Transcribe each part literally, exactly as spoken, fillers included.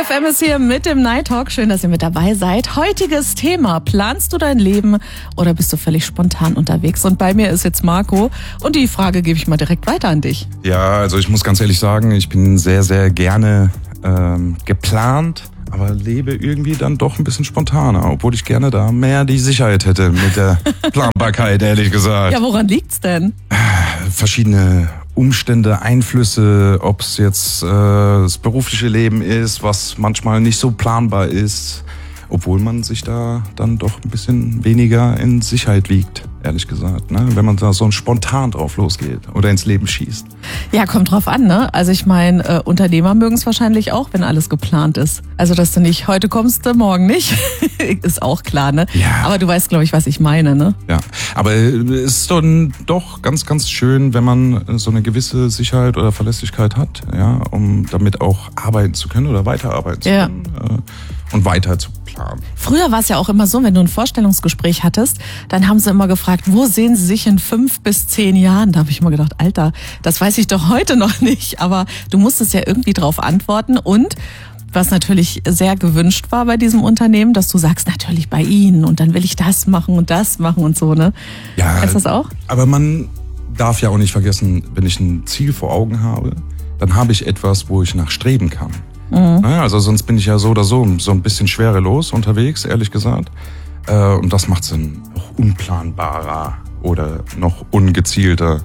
F M ist hier mit dem Night Talk. Schön, dass ihr mit dabei seid. Heutiges Thema: Planst du dein Leben oder bist du völlig spontan unterwegs? Und bei mir ist jetzt Marco. Und die Frage gebe ich mal direkt weiter an dich. Ja, also ich muss ganz ehrlich sagen, ich bin sehr, sehr gerne ähm, geplant, aber lebe irgendwie dann doch ein bisschen spontaner, obwohl ich gerne da mehr die Sicherheit hätte mit der Planbarkeit, ehrlich gesagt. Ja, woran liegt's denn? Verschiedene Umstände, Einflüsse, ob es jetzt äh, das berufliche Leben ist, was manchmal nicht so planbar ist, obwohl man sich da dann doch ein bisschen weniger in Sicherheit wiegt, ehrlich gesagt, ne? Wenn man da so spontan drauf losgeht oder ins Leben schießt. Ja, kommt drauf an, ne? Also ich meine, äh, Unternehmer mögen es wahrscheinlich auch, wenn alles geplant ist. Also dass du nicht heute kommst, morgen nicht, ist auch klar, ne? Ja. Aber du weißt, glaube ich, was ich meine, ne? Ja, aber es ist dann doch ganz, ganz schön, wenn man so eine gewisse Sicherheit oder Verlässlichkeit hat, ja, um damit auch arbeiten zu können oder weiterarbeiten zu Ja. können äh, und weiter zu planen. Früher war es ja auch immer so, wenn du ein Vorstellungsgespräch hattest, dann haben sie immer gefragt, wo sehen sie sich in fünf bis zehn Jahren? Da habe ich immer gedacht, Alter, das weiß ich doch heute noch nicht. Aber du musstest ja irgendwie drauf antworten. Und was natürlich sehr gewünscht war bei diesem Unternehmen, dass du sagst, natürlich bei ihnen und dann will ich das machen und das machen und so, ne? Ja, Kennst du das auch? aber man darf ja auch nicht vergessen, wenn ich ein Ziel vor Augen habe, dann habe ich etwas, wo ich nachstreben kann. Mhm. Also sonst bin ich ja so oder so so ein bisschen schwerelos unterwegs, ehrlich gesagt. Und das macht es dann auch unplanbarer oder noch ungezielter.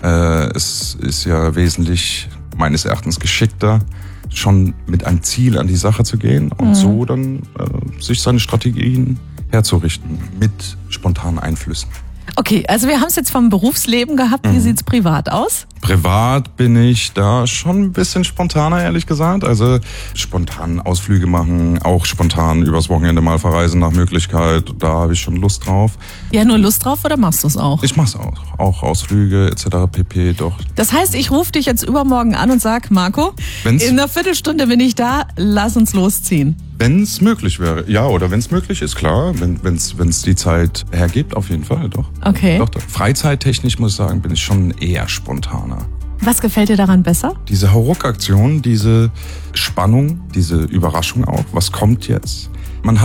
Es ist ja wesentlich meines Erachtens geschickter, schon mit einem Ziel an die Sache zu gehen und mhm. so dann äh, sich seine Strategien herzurichten mit spontanen Einflüssen. Okay, also wir haben es jetzt vom Berufsleben gehabt. Wie mhm. sieht's privat aus? Privat bin ich da schon ein bisschen spontaner, ehrlich gesagt. Also spontan Ausflüge machen, auch spontan übers Wochenende mal verreisen nach Möglichkeit. Da habe ich schon Lust drauf. Ja, nur Lust drauf oder machst du es auch? Ich mach's auch. Auch Ausflüge et cetera pp. Doch. Das heißt, ich rufe dich jetzt übermorgen an und sag, Marco, Wenn's in einer Viertelstunde bin ich da, lass uns losziehen. Wenn es möglich wäre, ja, oder wenn es möglich ist, klar. Wenn es wenn's die Zeit hergibt, auf jeden Fall, doch. Okay. Doch, doch. Freizeittechnisch muss ich sagen, bin ich schon eher spontaner. Was gefällt dir daran besser? Diese Hauruck-Aktion, diese Spannung, diese Überraschung auch. Was kommt jetzt?